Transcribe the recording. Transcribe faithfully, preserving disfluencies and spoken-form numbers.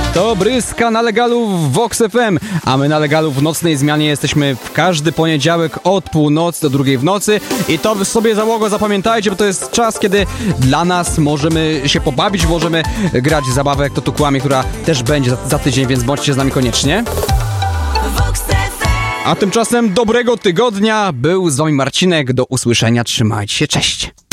To Bryska na legalu w Vox F M, a my na legalu w nocnej zmianie jesteśmy w każdy poniedziałek od północy do drugiej w nocy i to wy sobie załogo zapamiętajcie, bo to jest czas, kiedy dla nas możemy się pobawić, możemy grać w zabawę Jak to tu kłamie, która też będzie za, za tydzień, więc bądźcie z nami koniecznie. A tymczasem dobrego tygodnia, był z wami Marcinek, do usłyszenia, trzymajcie się, cześć!